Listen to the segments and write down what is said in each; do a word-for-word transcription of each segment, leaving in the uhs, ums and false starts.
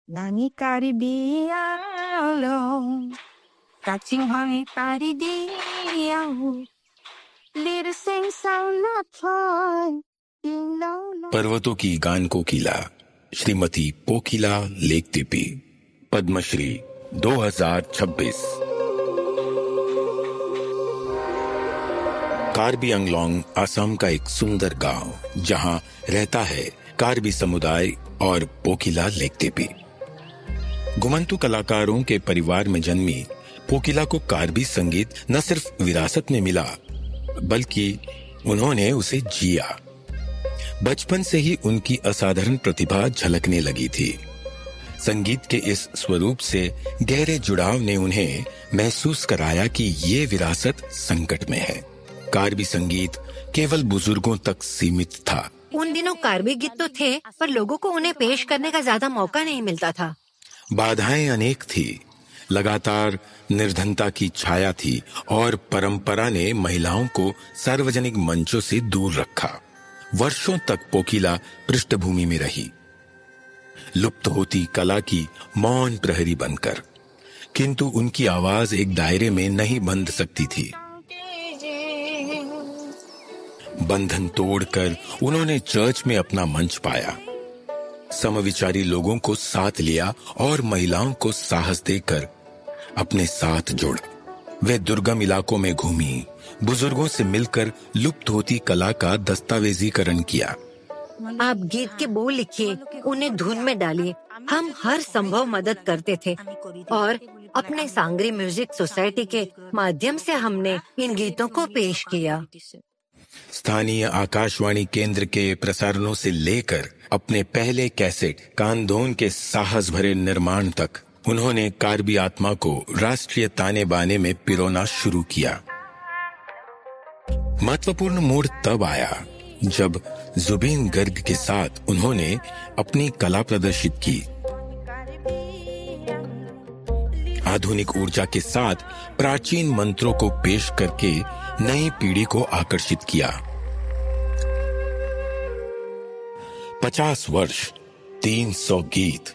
Nani karibialo, catching honey paridio, little sing sound not toy, ding long long. पर्वतों की गान कोकिला श्रीमती पोकिला लेकतिपी पद्मश्री दो हज़ार छब्बीस। कार्बी आंगलोंग असम का एक सुंदर गांव जहां रहता है कार्बी समुदाय और पोकिला लेकतिपी। गुमंतु कलाकारों के परिवार में जन्मी पोकिला को कार्बी संगीत न सिर्फ विरासत में मिला बल्कि उन्होंने उसे जिया। बचपन से ही उनकी असाधारण प्रतिभा झलकने लगी थी। संगीत के इस स्वरूप से गहरे जुड़ाव ने उन्हें महसूस कराया कि ये विरासत संकट में है। कार्बी संगीत केवल बुजुर्गों तक सीमित था। उन दिनों कार्बी गीत तो थे पर लोगों को उन्हें पेश करने का ज्यादा मौका नहीं मिलता था। बाधाएं अनेक थी, लगातार निर्धनता की छाया थी और परंपरा ने महिलाओं को सार्वजनिक मंचों से दूर रखा। वर्षों तक पोकिला पृष्ठभूमि में रही, लुप्त होती कला की मौन प्रहरी बनकर, किंतु उनकी आवाज एक दायरे में नहीं बंध सकती थी। बंधन तोड़कर उन्होंने चर्च में अपना मंच पाया, समविचारी लोगों को साथ लिया और महिलाओं को साहस देकर अपने साथ जोड़ा। वे दुर्गम इलाकों में घूमी, बुजुर्गों से मिलकर लुप्त होती कला का दस्तावेजीकरण किया। आप गीत के बोल लिखिए, उन्हें धुन में डालिए। हम हर संभव मदद करते थे और अपने सांगरी म्यूजिक सोसाइटी के माध्यम से हमने इन गीतों को पेश किया। स्थानीय आकाशवाणी केंद्र के प्रसारणों से लेकर अपने पहले कैसेट कांधोन के साहस भरे निर्माण तक उन्होंने कार्बी आत्मा को राष्ट्रीय ताने बाने में पिरोना शुरू किया। महत्वपूर्ण मोड़ तब आया जब जुबीन गर्ग के साथ उन्होंने अपनी कला प्रदर्शित की। आधुनिक ऊर्जा के साथ प्राचीन मंत्रों को पेश करके नई पीढ़ी को आकर्षित किया। पचास वर्ष, तीन सौ गीत।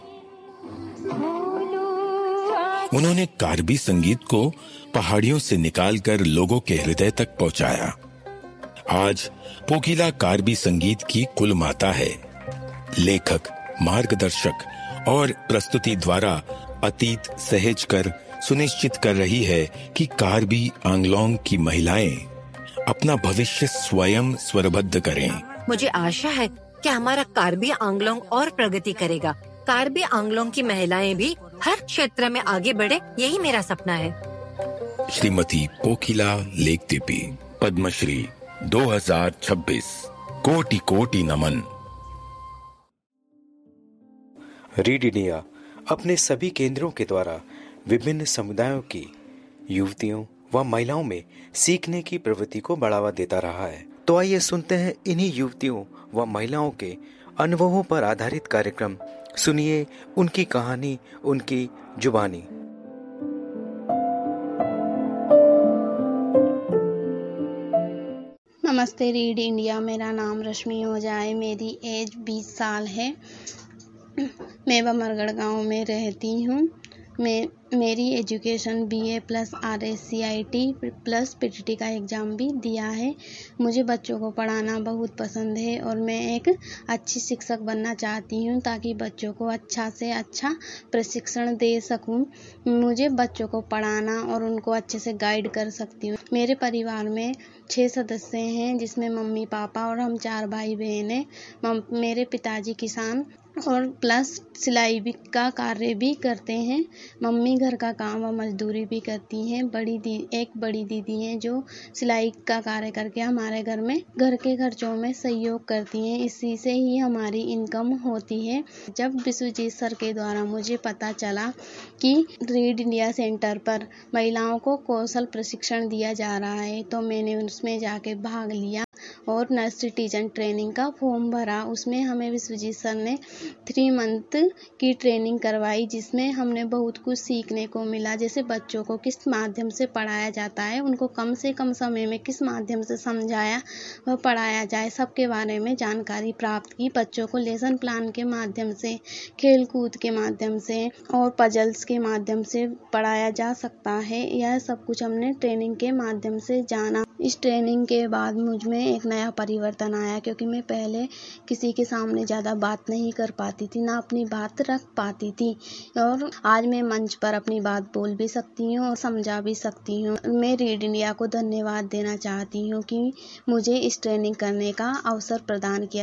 उन्होंने कार्बी संगीत को पहाड़ियों से निकालकर लोगों के हृदय तक पहुंचाया। आज पोकिला कार्बी संगीत की कुल माता है। लेखक, मार्गदर्शक और प्रस्तुति द्वारा अतीत सहेज कर सुनिश्चित कर रही है कि कार्बी आंगलोंग की महिलाएं अपना भविष्य स्वयं स्वरबद्ध करें। मुझे आशा है कि हमारा कार्बी आंगलोंग और प्रगति करेगा। कार्बी आंगलोंग की महिलाएं भी हर क्षेत्र में आगे बढ़े, यही मेरा सपना है। श्रीमती पोकिला लेकतिपी पद्मश्री दो हज़ार छब्बीस। कोटि कोटि नमन। रीड इंडिया अपने सभी केंद्रों के द्वारा विभिन्न समुदायों की युवतियों व महिलाओं में सीखने की प्रवृत्ति को बढ़ावा देता रहा है। तो आइए सुनते हैं इन्हीं युवतियों व महिलाओं के अनुभवों पर आधारित कार्यक्रम। सुनिए उनकी कहानी, उनकी जुबानी। नमस्ते रीड इंडिया, मेरा नाम रश्मि ओझा, मेरी एज बीस साल है। मैं बमरगढ़ गांव में रहती हूँ। मैं मेरी education BA plus R S C I T plus PTT का एग्ज़ाम भी दिया है। मुझे बच्चों को पढ़ाना बहुत पसंद है और मैं एक अच्छी शिक्षक बनना चाहती हूँ ताकि बच्चों को अच्छा से अच्छा प्रशिक्षण दे सकूँ। मुझे बच्चों को पढ़ाना और उनको अच्छे से गाइड कर सकती हूँ। मेरे परिवार में छः सदस्य हैं, जिसमें मम्मी पापा और हम चार भाई बहन हैं। मेरे पिताजी किसान और प्लस सिलाई भी का कार्य भी करते हैं। मम्मी घर का काम व मजदूरी भी करती हैं। बड़ी दी एक बड़ी दीदी हैं जो सिलाई का कार्य करके हमारे घर में घर के खर्चों में सहयोग करती हैं। इसी से ही हमारी इनकम होती है। जब विश्वजीत सर के द्वारा मुझे पता चला कि रीड इंडिया सेंटर पर महिलाओं को कौशल प्रशिक्षण दिया जा रहा है तो मैंने उसमें जाके भाग लिया और नर्सरी टीचर ट्रेनिंग का फॉर्म भरा। उसमें हमें विश्वजीत सर ने थ्री मंथ की ट्रेनिंग करवाई, जिसमें हमने बहुत कुछ सीखने को मिला। जैसे बच्चों को किस माध्यम से पढ़ाया जाता है, उनको कम से कम समय में किस माध्यम से समझाया व पढ़ाया जाए, सबके बारे में जानकारी प्राप्त की। बच्चों को लेसन प्लान के माध्यम से, खेल कूद के माध्यम से और पजल्स के माध्यम से पढ़ाया जा सकता है। यह सब कुछ हमने ट्रेनिंग के माध्यम से जाना। इस ट्रेनिंग के बाद मुझ में एक नया परिवर्तन आया, क्योंकि मैं पहले किसी के सामने ज़्यादा बात नहीं कर पाती थी, ना अपनी बात रख पाती थी, और आज मैं मंच पर अपनी बात बोल भी सकती हूँ और समझा भी सकती हूँ। मैं रीड इंडिया को धन्यवाद देना चाहती हूँ कि मुझे इस ट्रेनिंग करने का अवसर प्रदान किया।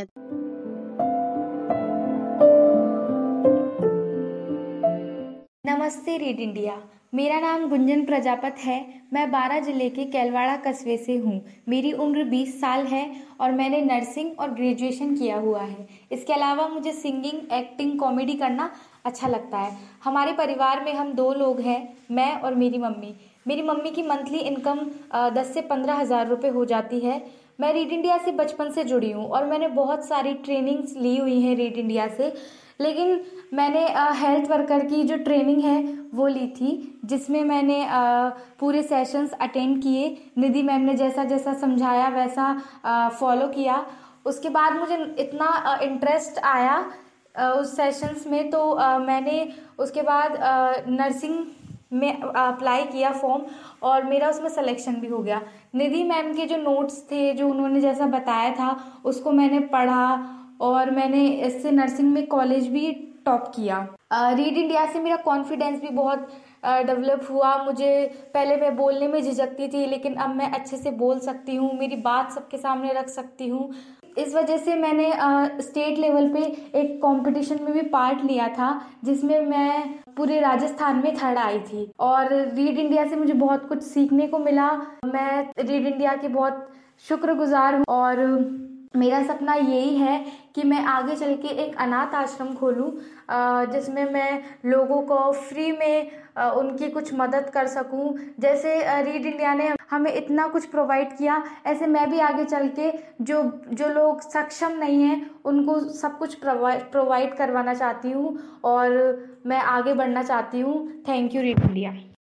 नमस्ते रीड इंडिया, मेरा नाम गुंजन प्रजापत है। मैं बारा जिले के कैलवाड़ा कस्बे से हूँ। मेरी उम्र बीस साल है और मैंने नर्सिंग और ग्रेजुएशन किया हुआ है। इसके अलावा मुझे सिंगिंग, एक्टिंग, कॉमेडी करना अच्छा लगता है। हमारे परिवार में हम दो लोग हैं, मैं और मेरी मम्मी। मेरी मम्मी की मंथली इनकम दस से पंद्रह हज़ार रुपये हो जाती है। मैं रीड इंडिया से बचपन से जुड़ी हूँ और मैंने बहुत सारी ट्रेनिंग्स ली हुई हैं रीड इंडिया से, लेकिन मैंने हेल्थ वर्कर की जो ट्रेनिंग है वो ली थी, जिसमें मैंने आ, पूरे सेशंस अटेंड किए। निधि मैम ने जैसा जैसा समझाया वैसा फॉलो किया। उसके बाद मुझे इतना इंटरेस्ट आया आ, उस सेशंस में, तो आ, मैंने उसके बाद नर्सिंग में अप्लाई किया फॉर्म और मेरा उसमें सिलेक्शन भी हो गया। निधि मैम के जो नोट्स थे, जो उन्होंने जैसा बताया था, उसको मैंने पढ़ा और मैंने इससे नर्सिंग में कॉलेज भी टॉप किया। रीड इंडिया से मेरा कॉन्फिडेंस भी बहुत डेवलप हुआ। मुझे पहले मैं बोलने में झिझकती थी, लेकिन अब मैं अच्छे से बोल सकती हूँ, मेरी बात सबके सामने रख सकती हूँ। इस वजह से मैंने स्टेट लेवल पे एक कंपटीशन में भी पार्ट लिया था, जिसमें मैं पूरे राजस्थान में थर्ड आई थी। और रीड इंडिया से मुझे बहुत कुछ सीखने को मिला। मैं रीड इंडिया की बहुत शुक्रगुजार हूँ और मेरा सपना यही है कि मैं आगे चल के एक अनाथ आश्रम खोलूं, जिसमें मैं लोगों को फ्री में उनकी कुछ मदद कर सकूं। जैसे रीड इंडिया ने हमें इतना कुछ प्रोवाइड किया, ऐसे मैं भी आगे चल के जो जो लोग सक्षम नहीं हैं उनको सब कुछ प्रोवाइड प्रोवाइड करवाना चाहती हूं और मैं आगे बढ़ना चाहती हूं। Thank you read India.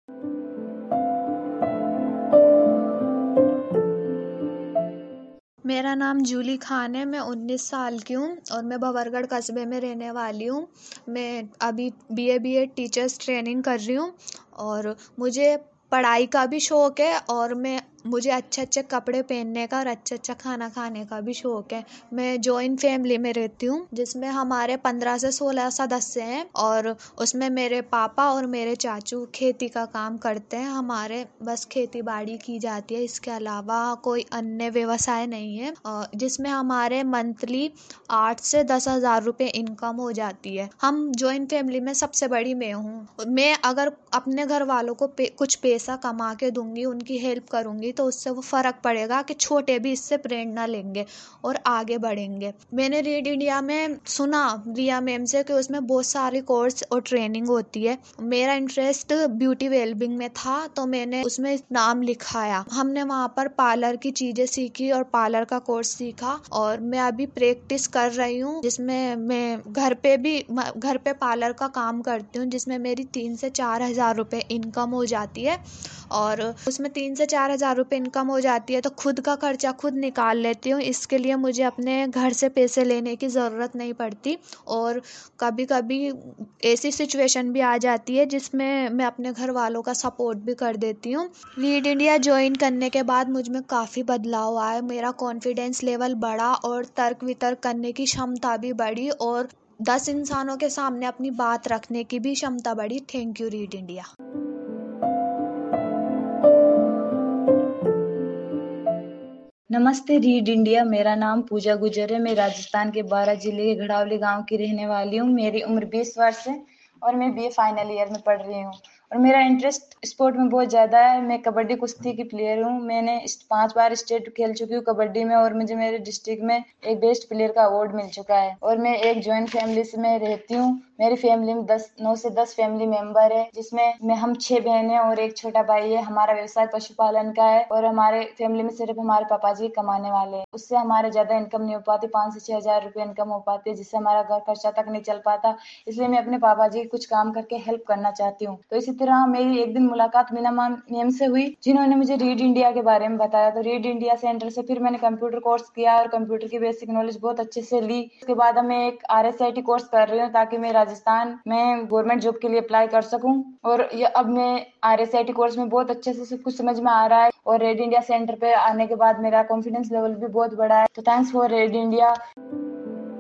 मेरा नाम जूली खान है। मैं उन्नीस साल की हूँ और मैं भवरगढ़ कस्बे में रहने वाली हूँ। मैं अभी B A B Ed teachers training कर रही हूँ और मुझे पढ़ाई का भी शौक है और मैं मुझे अच्छे अच्छे कपड़े पहनने का और अच्छा अच्छा खाना खाने का भी शौक है। मैं जॉइंट फैमिली में रहती हूँ, जिसमें हमारे पंद्रह से सोलह सदस्य हैं और उसमें मेरे पापा और मेरे चाचू खेती का काम करते हैं। हमारे बस खेती बाड़ी की जाती है, इसके अलावा कोई अन्य व्यवसाय नहीं है, जिसमें हमारे मंथली आठ से दस हजार रुपये इनकम हो जाती है। हम जॉइंट फैमिली में सबसे बड़ी मैं हूँ। मैं अगर अपने घर वालों को पे, कुछ पैसा कमा के दूंगी, उनकी हेल्प करूंगी, तो उससे वो फर्क पड़ेगा कि छोटे भी इससे प्रेरणा लेंगे और आगे बढ़ेंगे। मैंने रीड इंडिया में सुना रिया मैम से कि उसमें बहुत सारे कोर्स और ट्रेनिंग होती है। मेरा इंटरेस्ट ब्यूटी वेलबिंग में था, तो मैंने उसमें नाम लिखाया। हमने वहाँ पर पार्लर की चीजें सीखी और पार्लर का कोर्स सीखा और मैं अभी प्रैक्टिस कर रही हूँ, जिसमें मैं घर पे भी घर पे पार्लर का काम करती हूँ, जिसमें मेरी तीन से चार हजार रुपये इनकम हो जाती है। और उसमें तीन से चार हजार रुपये इनकम हो जाती है तो खुद का खर्चा खुद निकाल लेती हूँ। इसके लिए मुझे अपने घर से पैसे लेने की ज़रूरत नहीं पड़ती और कभी कभी ऐसी सिचुएशन भी आ जाती है जिसमें मैं अपने घर वालों का सपोर्ट भी कर देती हूँ। रीड इंडिया ज्वाइन करने के बाद मुझ में काफ़ी बदलाव आया। मेरा कॉन्फिडेंस लेवल बढ़ा और तर्क वितर्क करने की क्षमता भी बढ़ी और दस इंसानों के सामने अपनी बात रखने की भी क्षमता बढ़ी। Thank you read India. नमस्ते रीड इंडिया, मेरा नाम पूजा गुजर है। मैं राजस्थान के बारा जिले के घड़ावली गांव की रहने वाली हूँ। मेरी उम्र बीस वर्ष है और मैं बीए फाइनल ईयर में पढ़ रही हूँ और मेरा इंटरेस्ट स्पोर्ट में बहुत ज्यादा है। मैं कबड्डी कुश्ती की प्लेयर हूँ। मैंने पांच बार स्टेट खेल चुकी हूँ कबड्डी में और मुझे मेरे डिस्ट्रिक्ट में एक बेस्ट प्लेयर का अवार्ड मिल चुका है। और मैं एक ज्वाइंट फैमिली से मैं रहती हूँ। मेरी फैमिली में दस नौ से दस फैमिली मेंबर है, जिसमें मैं हम छह बहनें और एक छोटा भाई है। हमारा व्यवसाय पशुपालन का है और हमारे फैमिली में सिर्फ हमारे पापा जी कमाने वाले हैं। उससे हमारे ज्यादा इनकम नहीं हो पाती, पाँच से छह हजार रुपए इनकम हो पाती है, जिससे हमारा घर खर्चा तक नहीं चल पाता। इसलिए मैं अपने पापा जी कुछ काम करके हेल्प करना चाहती हूँ। तो इसी तरह मेरी एक दिन मुलाकात मीना मैम से हुई, जिन्होंने मुझे रीड इंडिया के बारे में बताया। तो रीड इंडिया सेंटर से फिर मैंने कंप्यूटर कोर्स किया और कंप्यूटर की बेसिक नॉलेज बहुत अच्छे से ली। उसके बाद मैं एक R S I T course कर रही हूँ ताकि मैं राजस्थान में गवर्नमेंट जॉब के लिए अप्लाई कर सकूं। और ये अब मैं R S I T course में बहुत अच्छे से सब कुछ समझ में आ रहा है और रेड इंडिया सेंटर पे आने के बाद मेरा कॉन्फिडेंस लेवल भी बहुत बढ़ा है। तो थैंक्स फॉर रेड इंडिया।